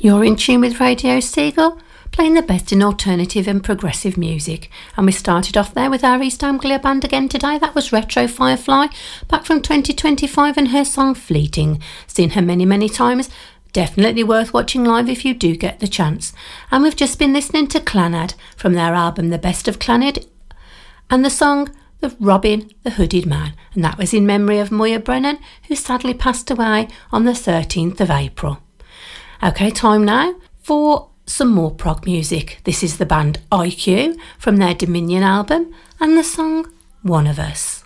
You're in tune with Radio Seagull, playing the best in alternative and progressive music. And we started off there with our East Anglia band again today. That was Retro Firefly, back from 2025, and her song Fleeting. Seen her many, many times. Definitely worth watching live if you do get the chance. And we've just been listening to Clannad from their album The Best of Clannad, and the song The Robin the Hooded Man. And that was in memory of Moya Brennan, who sadly passed away on the 13th of April. Okay, time now for some more prog music. This is the band IQ from their Dominion album and the song One of Us.